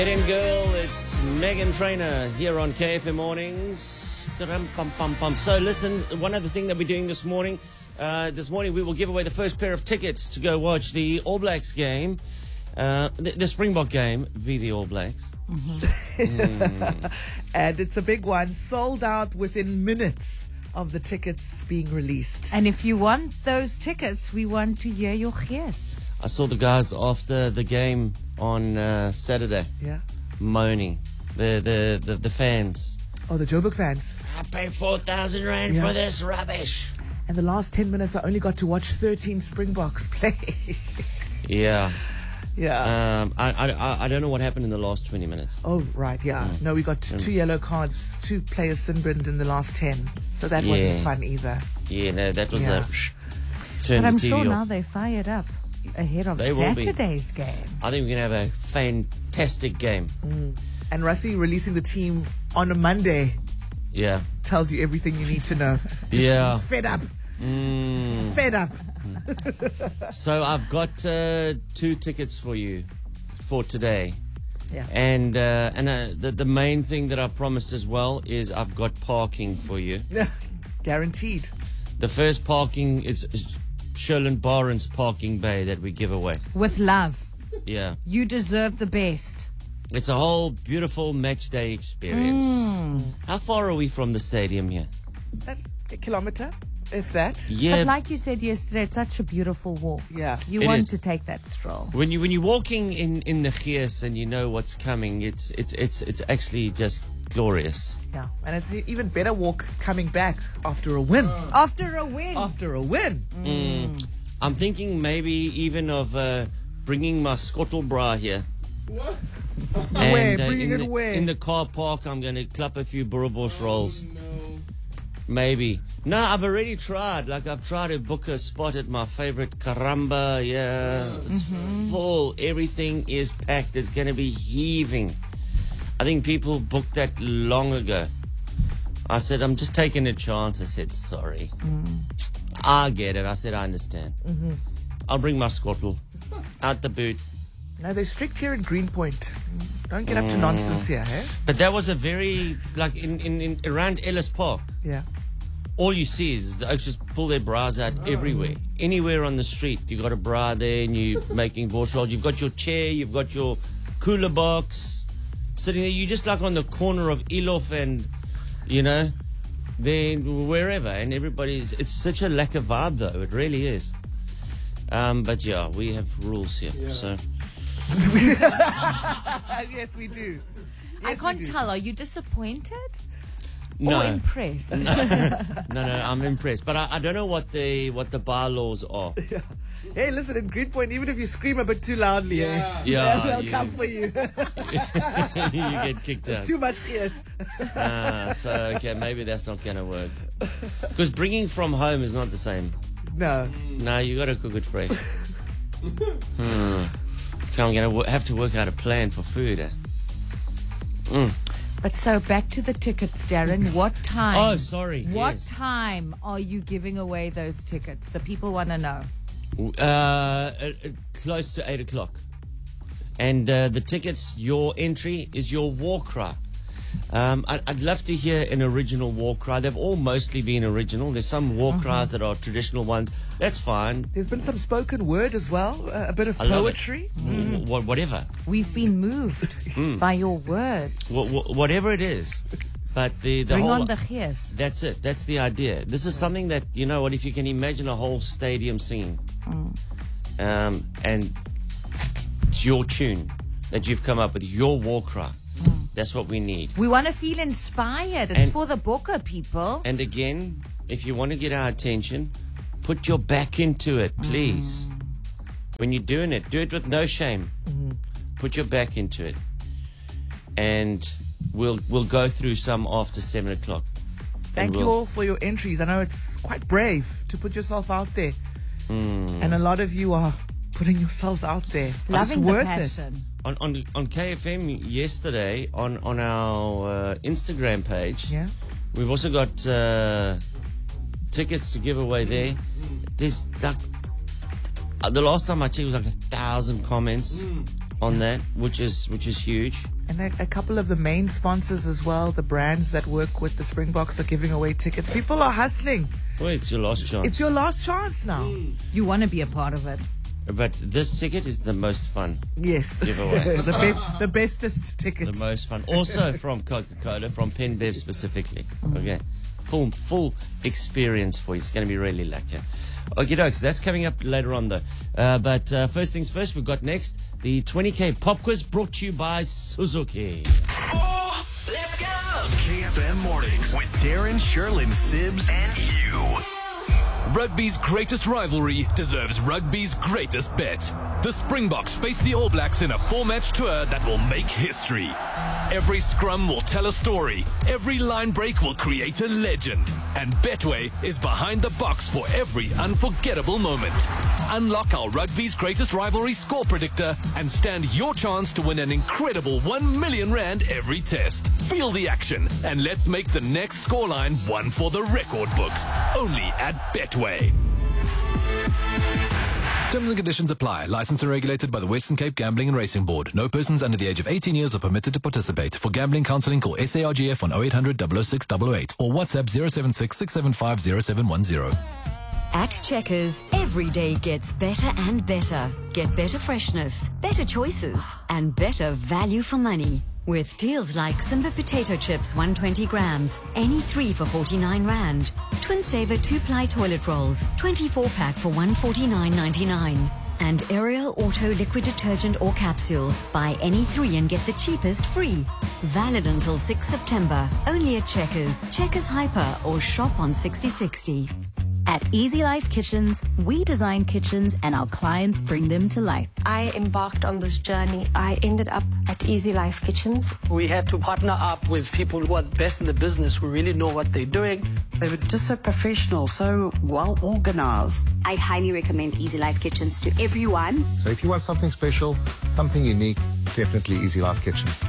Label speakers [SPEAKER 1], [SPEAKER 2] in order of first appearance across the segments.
[SPEAKER 1] In girl, it's Megan Trainor here on KFM Mornings. So listen, one other thing that we're doing this morning we will give away the first pair of tickets to go watch the All Blacks game, the Springbok game v the All Blacks.
[SPEAKER 2] And it's a big one, sold out within minutes of the tickets being released.
[SPEAKER 3] And if you want those tickets, we want to hear your yes.
[SPEAKER 1] I saw the guys after the game on Saturday.
[SPEAKER 2] Yeah.
[SPEAKER 1] Moaning. The fans.
[SPEAKER 2] Oh, the Joburg fans.
[SPEAKER 1] I paid 4,000 rand for this rubbish.
[SPEAKER 2] And the last 10 minutes, I only got to watch 13 Springboks play.
[SPEAKER 1] Yeah.
[SPEAKER 2] Yeah.
[SPEAKER 1] I don't know what happened in the last 20 minutes.
[SPEAKER 2] Oh, right, yeah. No, we got two yellow cards, 2 players sin-binned in the last 10. So that wasn't fun either.
[SPEAKER 1] Yeah, no, that was
[SPEAKER 2] Yeah.
[SPEAKER 1] turn
[SPEAKER 3] But I'm
[SPEAKER 1] the TV
[SPEAKER 3] sure
[SPEAKER 1] off.
[SPEAKER 3] now they're fired up ahead of
[SPEAKER 1] They will be.
[SPEAKER 3] Saturday's game.
[SPEAKER 1] I think we're going to have a fantastic game.
[SPEAKER 2] And Rassie releasing the team on a Monday
[SPEAKER 1] Yeah.
[SPEAKER 2] tells you everything you need to know.
[SPEAKER 1] Yeah.
[SPEAKER 2] He's fed up. Fed up.
[SPEAKER 1] So I've got 2 tickets for you for today.
[SPEAKER 2] Yeah.
[SPEAKER 1] And the main thing that I promised as well is I've got parking for you.
[SPEAKER 2] Guaranteed.
[SPEAKER 1] The first parking is Sherlin Barnes Parking Bay that we give away.
[SPEAKER 3] With love.
[SPEAKER 1] Yeah.
[SPEAKER 3] You deserve the best.
[SPEAKER 1] It's a whole beautiful match day experience. How far are we from the stadium here?
[SPEAKER 2] A kilometer, if that.
[SPEAKER 1] Yeah.
[SPEAKER 3] But like you said yesterday, it's such a beautiful walk.
[SPEAKER 2] Yeah.
[SPEAKER 3] You
[SPEAKER 1] It
[SPEAKER 3] want
[SPEAKER 1] is.
[SPEAKER 3] to take that stroll.
[SPEAKER 1] When you're walking in the Gees and you know what's coming, it's actually just glorious.
[SPEAKER 2] Yeah. And it's an even better walk coming back after a win.
[SPEAKER 3] After a win.
[SPEAKER 2] After a win.
[SPEAKER 1] I'm thinking maybe even of bringing my skottelbra here.
[SPEAKER 2] Where?
[SPEAKER 1] And,
[SPEAKER 2] Bringing
[SPEAKER 1] in
[SPEAKER 2] it
[SPEAKER 1] the,
[SPEAKER 2] where?
[SPEAKER 1] in the car park, I'm going to clap a few Boerewors rolls. Maybe. No, I've already tried. Like, I've tried to book a spot at my favorite Karamba. Yeah, it's full. Everything is packed. It's going to be heaving. I think people booked that long ago. I said, I'm just taking a chance. I said, sorry. I get it. I said, I understand. I'll bring my skottel out the boot.
[SPEAKER 2] No, they're strict here in Greenpoint. Don't get up to nonsense here, eh?
[SPEAKER 1] But that was a very, like, in around Ellis Park.
[SPEAKER 2] Yeah.
[SPEAKER 1] All you see is the Oaks just pull their bras out everywhere. Anywhere on the street, you got a bra there and you're making Borscht rolls. You've got your chair, you've got your cooler box sitting there. You're just like on the corner of Elof and, then wherever. And everybody's, it's such a lack of vibe though. It really is. But yeah, we have rules here. So
[SPEAKER 2] Yes, we do.
[SPEAKER 3] I
[SPEAKER 2] Yes, we
[SPEAKER 3] can't
[SPEAKER 2] do.
[SPEAKER 3] tell. Are you disappointed
[SPEAKER 1] no,
[SPEAKER 3] or impressed?
[SPEAKER 1] no, I'm impressed. But I don't know what the bylaws are.
[SPEAKER 2] Hey, listen, in Greenpoint, even if you scream a bit too loudly, they'll come for you.
[SPEAKER 1] You get kicked out.
[SPEAKER 2] Too much chaos.
[SPEAKER 1] So, okay, maybe that's not going to work. Because bringing from home is not the same.
[SPEAKER 2] No.
[SPEAKER 1] No, you got to cook it fresh. So I'm going to have to work out a plan for food.
[SPEAKER 3] But so back to the tickets, Darren. What time?
[SPEAKER 1] Oh, sorry.
[SPEAKER 3] What
[SPEAKER 1] yes.
[SPEAKER 3] time are you giving away those tickets? The people want to know.
[SPEAKER 1] Close to 8 o'clock. And the tickets, your entry is your war cry. I'd love to hear an original war cry. They've all mostly been original. There's some war cries that are traditional ones. That's fine.
[SPEAKER 2] There's been some spoken word as well, a bit of
[SPEAKER 1] I love it.
[SPEAKER 2] poetry.
[SPEAKER 1] Whatever.
[SPEAKER 3] We've been moved by your words.
[SPEAKER 1] Whatever it is. But the
[SPEAKER 3] Bring
[SPEAKER 1] whole...
[SPEAKER 3] on the yes.
[SPEAKER 1] That's it. That's the idea. This is something that, you know what, if you can imagine a whole stadium singing, and it's your tune that you've come up with, your war cry. That's what we need.
[SPEAKER 3] We want to feel inspired. It's
[SPEAKER 1] And-
[SPEAKER 3] for the Bokke people.
[SPEAKER 1] And again, if you want to get our attention, put your back into it, please. When you're doing it, do it with no shame. Put your back into it. And we'll go through some after 7 o'clock.
[SPEAKER 2] Thank you all for your entries. I know it's quite brave to put yourself out there. And a lot of you are putting yourselves out there.
[SPEAKER 3] Loving
[SPEAKER 2] it's
[SPEAKER 3] the
[SPEAKER 2] worth
[SPEAKER 3] passion.
[SPEAKER 1] On KFM yesterday, on our Instagram page,
[SPEAKER 2] Yeah.
[SPEAKER 1] we've also got tickets to give away there. There's like, the last time I checked, it was like 1,000 comments. on that, which is huge.
[SPEAKER 2] And a couple of the main sponsors as well, the brands that work with the Springboks, are giving away tickets. People are hustling.
[SPEAKER 1] Well, it's your last chance.
[SPEAKER 2] It's your last chance now.
[SPEAKER 3] You want to be a part of it.
[SPEAKER 1] But this ticket is the most fun.
[SPEAKER 2] Yes.
[SPEAKER 1] Giveaway.
[SPEAKER 2] the bestest ticket.
[SPEAKER 1] The most fun. Also from Coca-Cola, from PenBev specifically. Okay. Full experience for you. It's going to be really lucky. Okay, dokes. That's coming up later on, though. But first things first, we've got next the 20K Pop Quiz brought to you by Suzuki.
[SPEAKER 4] Oh, let's go! KFM Mornings with Darren, Sherlyn, Sibs, and you.
[SPEAKER 5] Rugby's greatest rivalry deserves rugby's greatest bet. The Springboks face the All Blacks in a 4-match tour that will make history. Every scrum will tell a story. Every line break will create a legend. And Betway is behind the box for every unforgettable moment. Unlock our rugby's greatest rivalry score predictor and stand your chance to win an incredible 1 million rand every test. Feel the action and let's make the next scoreline one for the record books. Only at Betway. Terms and conditions apply. Licensed and regulated by the Western Cape Gambling and Racing Board. No persons under the age of 18 years are permitted to participate. For gambling counselling, call SARGF on 0800 006 008 or WhatsApp 076 675 0710.
[SPEAKER 6] At Checkers, every day gets better and better. Get better freshness, better choices, and better value for money. With deals like Simba potato chips 120 grams, any 3 for 49 rand. Twin Saver 2-ply toilet rolls, 24-pack for 149.99. And Ariel Auto liquid detergent or capsules. Buy any 3 and get the cheapest free. Valid until 6 September. Only at Checkers, Checkers Hyper, or shop on 6060.
[SPEAKER 7] At Easy Life Kitchens, we design kitchens and our clients bring them to life.
[SPEAKER 8] I embarked on this journey. I ended up at Easy Life Kitchens.
[SPEAKER 9] We had to partner up with people who are the best in the business, who really know what they're doing.
[SPEAKER 10] They were just so professional, so well organized.
[SPEAKER 11] I highly recommend Easy Life Kitchens to everyone.
[SPEAKER 12] So if you want something special, something unique, definitely Easy Life Kitchens.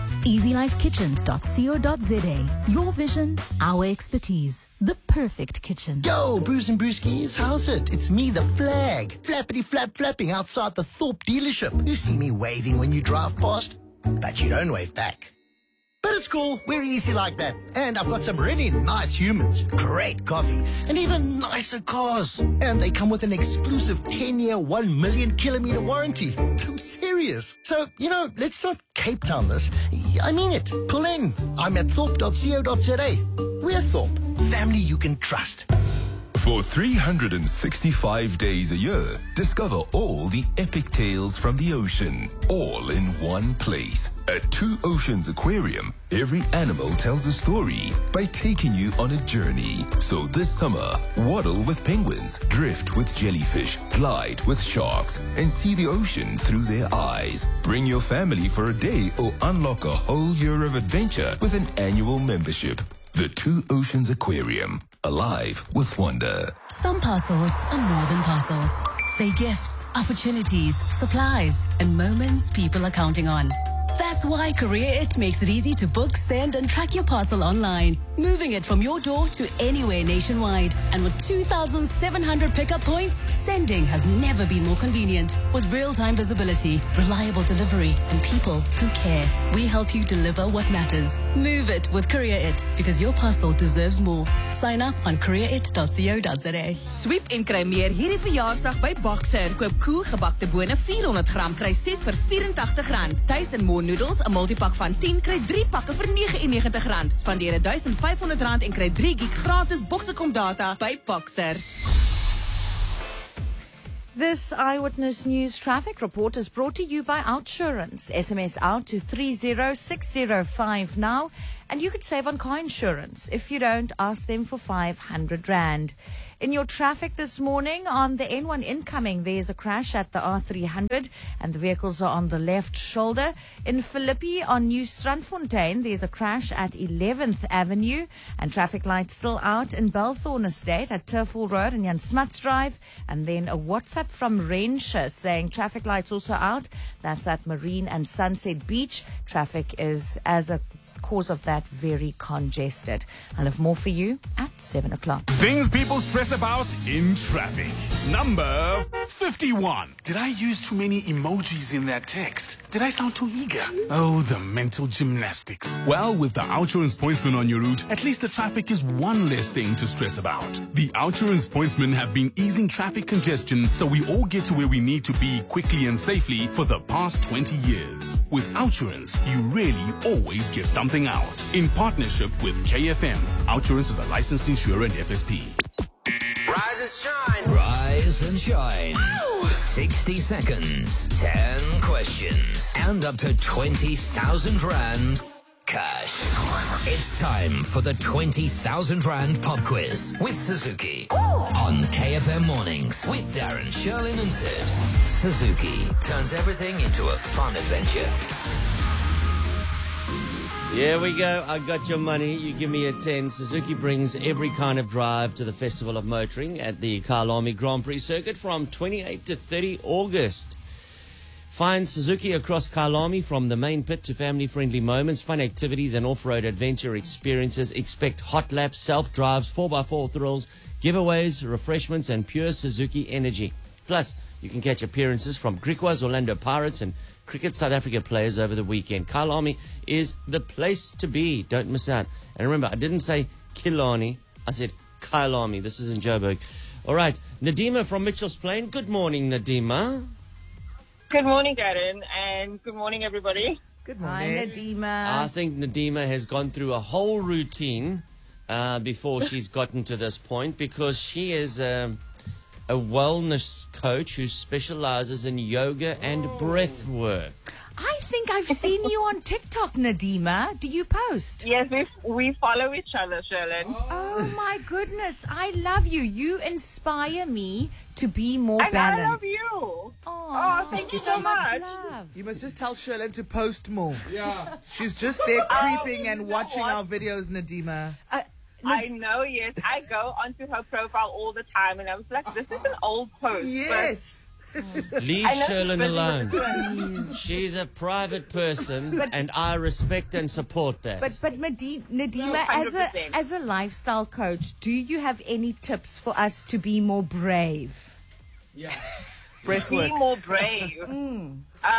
[SPEAKER 7] EasyLifeKitchens.co.za. Your vision, our expertise. The perfect kitchen.
[SPEAKER 13] Yo, Bruce and Brewskis, how's it? It's me, the Flag. Flappity flap flapping outside the Thorpe dealership. You see me waving when you drive past, but you don't wave back. But it's cool, we're easy like that. And I've got some really nice humans, great coffee, and even nicer cars. And they come with an exclusive 10-year, 1 million kilometer warranty. I'm serious. So, let's not Cape Town this. I mean it. Pull in. I'm at thorpe.co.za. We're Thorpe. Family you can trust.
[SPEAKER 14] For 365 days a year, discover all the epic tales from the ocean, all in one place. At Two Oceans Aquarium, every animal tells a story by taking you on a journey. So this summer, waddle with penguins, drift with jellyfish, glide with sharks, and see the ocean through their eyes. Bring your family for a day or unlock a whole year of adventure with an annual membership. The Two Oceans Aquarium. Alive with wonder.
[SPEAKER 15] Some parcels are more than parcels. They're gifts, opportunities, supplies, and moments people are counting on. That's why CourierIt makes it easy to book, send, and track your parcel online, moving it from your door to anywhere nationwide. And with 2,700 pickup points, sending has never been more convenient. With real-time visibility, reliable delivery, and people who care, we help you deliver what matters. Move it with CourierIt, because your parcel deserves more. Sign up on courierit.co.za.
[SPEAKER 16] Sweep en kry meer hierdie verjaarsdag by Boxer. Koop koe gebakte bone 400 gram kry 6 vir R84. Tuis en Moon Noodles, 'n multipak van 10 kry 3 pakke vir R99. Spandeer R1,500 en kry 3 gig gratis Boxercom data by Boxer.
[SPEAKER 3] This Eyewitness News traffic report is brought to you by Outsurance. SMS out to 30605 now, and you could save on car insurance. If you don't, ask them for R500. In your traffic this morning, on the N1 incoming, there's a crash at the R300, and the vehicles are on the left shoulder. In Philippi, on New Strandfontein, there's a crash at 11th Avenue, and traffic lights still out in Belthorn Estate at Turfwall Road and Jan Smuts Drive. And then a WhatsApp from Rensha saying traffic lights also out. That's at Marine and Sunset Beach. Traffic is, as a cause of that, very congested. I'll have more for you at 7 o'clock.
[SPEAKER 17] Things people stress about in traffic. Number 51. Did I use too many emojis in that text? Did I sound too eager? Oh, the mental gymnastics. Well, with the Outsurance Pointsman on your route, at least the traffic is one less thing to stress about. The Outsurance Pointsmen have been easing traffic congestion so we all get to where we need to be quickly and safely for the past 20 years. With Outsurance, you really always get something out. In partnership with KFM, Outsurance is a licensed insurer and FSP.
[SPEAKER 4] Rise and shine. Rise and shine. Ow! 60 seconds, 10 questions, and up to 20,000 Rand cash. It's time for the 20,000 Rand pop quiz with Suzuki. Ooh. On KFM Mornings with Darren, Sherlyn and Sibs. Suzuki turns everything into a fun adventure.
[SPEAKER 1] Here we go. I got your money. You give me a 10. Suzuki brings every kind of drive to the Festival of Motoring at the Kyalami Grand Prix circuit from 28 to 30 August. Find Suzuki across Kyalami, from the main pit to family-friendly moments, fun activities and off-road adventure experiences. Expect hot laps, self-drives, 4x4 thrills, giveaways, refreshments and pure Suzuki energy. Plus, you can catch appearances from Griquas, Orlando Pirates and Cricket South Africa players over the weekend. Kyalami is the place to be. Don't miss out. And remember, I didn't say Killarney. I said Kyalami. This is in Joburg. All right. Nadima from Mitchell's Plain. Good morning, Nadima.
[SPEAKER 18] Good morning, Darren, and good morning, everybody.
[SPEAKER 2] Good
[SPEAKER 3] morning. Hi, Nadima.
[SPEAKER 1] I think Nadima has gone through a whole routine before she's gotten to this point, because she is a wellness coach who specializes in yoga and breath work.
[SPEAKER 3] I think I've seen you on TikTok, Nadima. Do you post?
[SPEAKER 18] Yes, we follow each other, Sherlyn.
[SPEAKER 3] Oh, my goodness. I love you. You inspire me to be more balanced.
[SPEAKER 18] I love you. Oh, thank you so much.
[SPEAKER 3] Love.
[SPEAKER 2] You must just tell Sherlyn to post more. Yeah. She's just there creeping and watching our videos, Nadima.
[SPEAKER 18] I know, yes. I go onto her profile all the time, and I was like, this is an old post.
[SPEAKER 2] Yes.
[SPEAKER 1] Leave Sherlyn alone. She's a private person, and I respect and support that.
[SPEAKER 3] But Nadima, as a lifestyle coach, do you have any tips for us to be more brave?
[SPEAKER 2] Yeah.
[SPEAKER 18] Be more brave.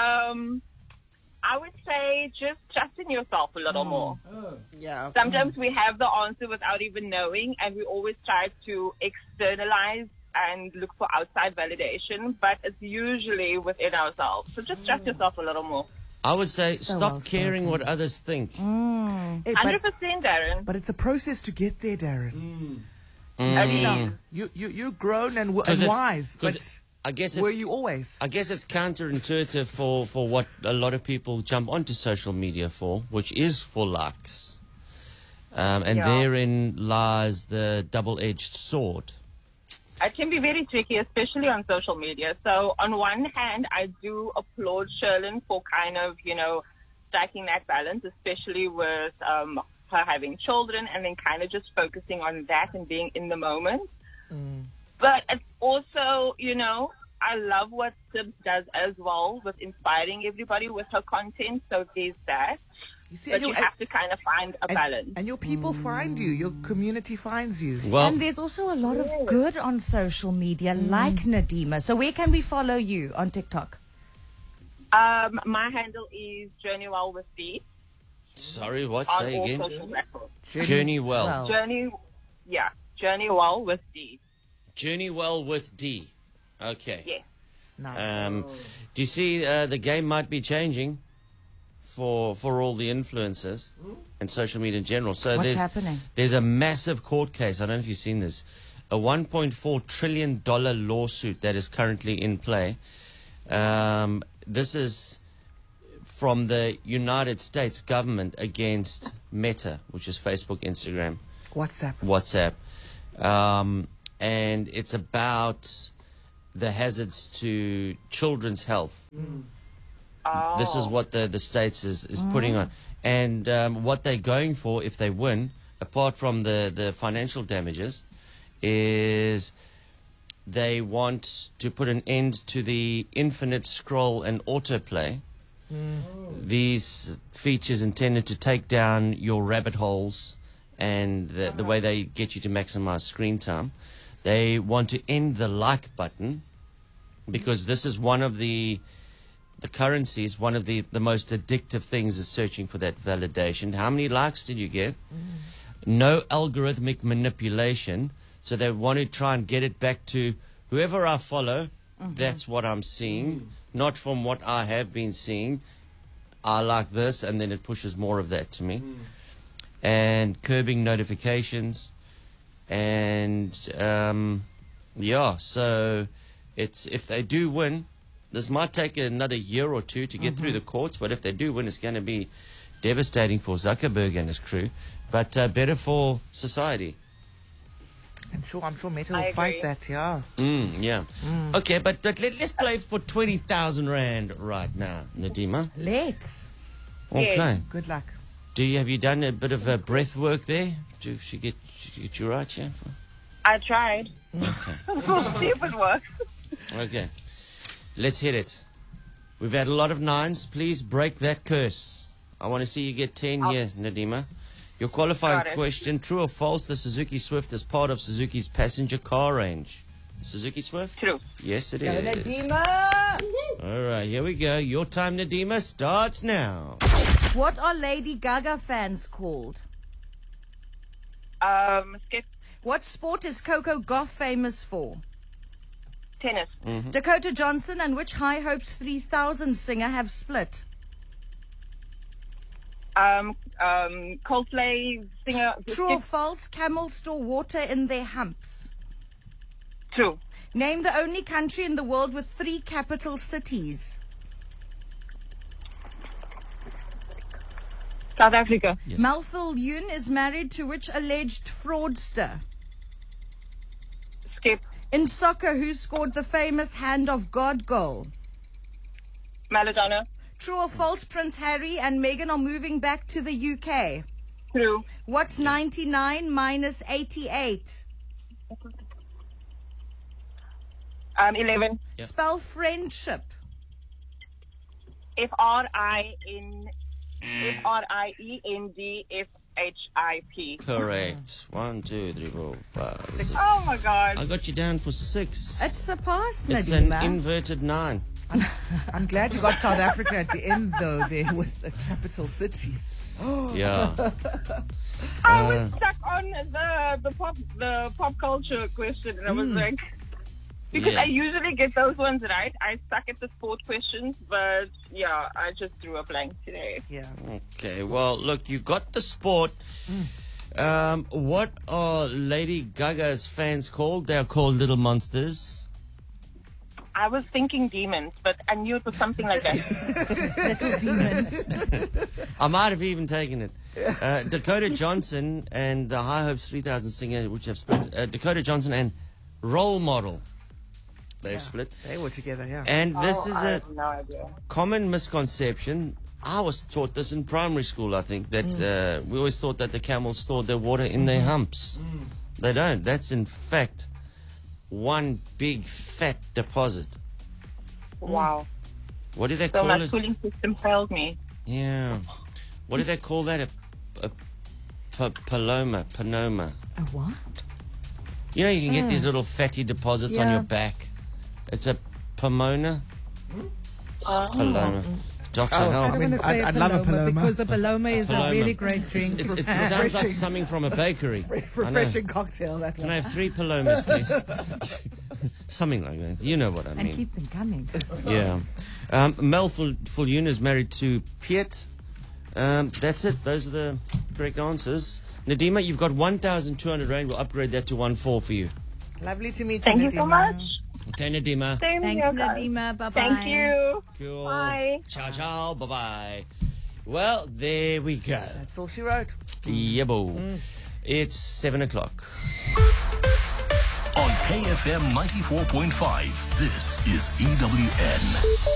[SPEAKER 18] I would say just trust in yourself a little more.
[SPEAKER 2] Yeah.
[SPEAKER 18] Sometimes we have the answer without even knowing, and we always try to externalize and look for outside validation, but it's usually within ourselves. So just trust yourself a little more.
[SPEAKER 1] I would say stop caring what others think.
[SPEAKER 18] 100%, Darren.
[SPEAKER 2] But it's a process to get there, Darren. You're grown and wise, but
[SPEAKER 1] I guess
[SPEAKER 2] were you always?
[SPEAKER 1] I guess it's counterintuitive for what a lot of people jump onto social media for, which is for likes. And therein lies the double-edged sword.
[SPEAKER 18] It can be very tricky, especially on social media. So on one hand, I do applaud Sherlyn for kind of, striking that balance, especially with her having children, and then kind of just focusing on that and being in the moment. But it's also, I love what Sibs does as well with inspiring everybody with her content. So there's that. But you have to kind of find a balance.
[SPEAKER 2] And your people find you. Your community finds you.
[SPEAKER 1] Well,
[SPEAKER 3] and there's also a lot of good on social media, like Nadima. So where can we follow you on TikTok?
[SPEAKER 18] My handle is JourneyWell with D.
[SPEAKER 1] Sorry, what? Say again.
[SPEAKER 18] JourneyWell. JourneyWell with D.
[SPEAKER 1] JourneyWell with D. Okay.
[SPEAKER 18] Yes.
[SPEAKER 2] Nice.
[SPEAKER 1] Do you see the game might be changing for all the influencers and social media in general? So
[SPEAKER 3] what's happening?
[SPEAKER 1] There's a massive court case. I don't know if you've seen this. A $1.4 trillion lawsuit that is currently in play. This is from the United States government against Meta, which is Facebook, Instagram, WhatsApp. And it's about the hazards to children's health. This is what the States is putting on. And what they're going for, if they win, apart from the financial damages, is they want to put an end to the infinite scroll and autoplay. These features intended to take down your rabbit holes and the way they get you to maximize screen time. They want to end the like button, because this is one of the the currencies, one of the most addictive things is searching for that validation. How many likes did you get? No algorithmic manipulation. So they want to try and get it back to whoever I follow, that's what I'm seeing, not from what I have been seeing. I like this, and then it pushes more of that to me. And curbing notifications. And, so it's if they do win, this might take another year or two to get through the courts, but if they do win, it's going to be devastating for Zuckerberg and his crew, but better for society.
[SPEAKER 2] I'm sure Meta will fight that, yeah.
[SPEAKER 1] Okay, but let's play for 20,000 Rand right now, Nadima.
[SPEAKER 2] Let's.
[SPEAKER 1] Okay.
[SPEAKER 2] Yes. Good luck.
[SPEAKER 1] Have you done a bit of breath work there? Did she get you right, yeah?
[SPEAKER 18] I tried.
[SPEAKER 1] Okay.
[SPEAKER 18] We'll see if it works.
[SPEAKER 1] Okay. Let's hit it. We've had a lot of 9s. Please break that curse. I want to see you get 10 here, Nadima. Your qualifying question, true or false, the Suzuki Swift is part of Suzuki's passenger car range? Suzuki Swift?
[SPEAKER 18] True.
[SPEAKER 1] Yes, it
[SPEAKER 3] Go,
[SPEAKER 1] is.
[SPEAKER 3] Nadima!
[SPEAKER 1] All right, here we go. Your time, Nadima, starts now.
[SPEAKER 3] What are Lady Gaga fans called?
[SPEAKER 18] Skip.
[SPEAKER 3] What sport is Coco Gauff famous for?
[SPEAKER 18] Tennis.
[SPEAKER 3] Dakota Johnson and which High Hopes 3000 singer have split?
[SPEAKER 18] Coldplay singer.
[SPEAKER 3] True or false, camels store water in their humps?
[SPEAKER 18] True.
[SPEAKER 3] Name the only country in the world with 3 capital cities.
[SPEAKER 18] South Africa.
[SPEAKER 1] Yes.
[SPEAKER 3] Malphil Yoon is married to which alleged fraudster?
[SPEAKER 18] Skip.
[SPEAKER 3] In soccer, who scored the famous Hand of God goal?
[SPEAKER 18] Maradona.
[SPEAKER 3] True or false, Prince Harry and Meghan are moving back to the UK?
[SPEAKER 18] True.
[SPEAKER 3] What's 99 minus 88?
[SPEAKER 18] 11.
[SPEAKER 1] Yep.
[SPEAKER 3] Spell friendship.
[SPEAKER 18] FRIENDFHIP.
[SPEAKER 1] Correct. 1, 2, 3, 4, 5, 6.
[SPEAKER 18] Oh my God.
[SPEAKER 1] I got you down for 6.
[SPEAKER 3] It's a pass,
[SPEAKER 1] It's
[SPEAKER 3] Nadima.
[SPEAKER 1] an inverted 9.
[SPEAKER 2] I'm glad you got South Africa at the end, though, there with the capital cities.
[SPEAKER 1] Yeah.
[SPEAKER 18] I was stuck on the pop culture question, and I was like, because I usually get those ones right. I stuck at the sport questions, but yeah, I just drew a blank today.
[SPEAKER 2] Yeah.
[SPEAKER 1] Okay, well, look, you got the sport. What are Lady Gaga's fans called? They're called Little Monsters.
[SPEAKER 18] I was thinking demons, but I knew it was something like that.
[SPEAKER 3] Little demons.
[SPEAKER 1] I might have even taken it. Dakota Johnson and the High Hopes 3000 singer, which have split. Dakota Johnson and Role Model. They've split.
[SPEAKER 2] They were together, yeah.
[SPEAKER 1] And this is
[SPEAKER 18] I
[SPEAKER 1] a
[SPEAKER 18] have no idea.
[SPEAKER 1] common misconception. I was taught this in primary school, I think, that we always thought that the camels stored their water in their humps. They don't. That's, in fact, one big fat deposit.
[SPEAKER 18] Wow.
[SPEAKER 1] What do they
[SPEAKER 18] So
[SPEAKER 1] call
[SPEAKER 18] my
[SPEAKER 1] it?
[SPEAKER 18] schooling system failed me.
[SPEAKER 1] Yeah. What do they call that? A Panoma.
[SPEAKER 3] A what?
[SPEAKER 1] You know, you can get these little fatty deposits on
[SPEAKER 3] Yeah.
[SPEAKER 1] your back. It's a Pomona. Paloma. Doctor, help.
[SPEAKER 2] I'd love a Paloma.
[SPEAKER 19] Because a Paloma is
[SPEAKER 1] Paloma.
[SPEAKER 19] a really great drink.
[SPEAKER 1] It sounds like something from a bakery.
[SPEAKER 2] Refreshing cocktail, that
[SPEAKER 1] Can
[SPEAKER 2] one.
[SPEAKER 1] I have 3 Palomas, please? Something like that. You know what I
[SPEAKER 3] And
[SPEAKER 1] mean.
[SPEAKER 3] keep them coming.
[SPEAKER 1] Yeah. Mel Fulune is married to Piet. That's it. Those are the correct answers. Nadima, you've got 1,200 Rand. We'll upgrade that to 1,400 for you.
[SPEAKER 2] Lovely to meet you,
[SPEAKER 18] Thank you
[SPEAKER 2] Nadima.
[SPEAKER 18] so much.
[SPEAKER 1] Okay, Nadima.
[SPEAKER 18] Same
[SPEAKER 3] Thanks,
[SPEAKER 18] here, guys.
[SPEAKER 3] Nadima. Bye-bye.
[SPEAKER 18] Thank you.
[SPEAKER 1] Cool.
[SPEAKER 18] Bye.
[SPEAKER 1] Ciao, ciao. Bye-bye. Well, there we go.
[SPEAKER 2] That's all she wrote.
[SPEAKER 1] Yeah, boo. It's 7 o'clock.
[SPEAKER 14] On KFM 94.5, this is EWN.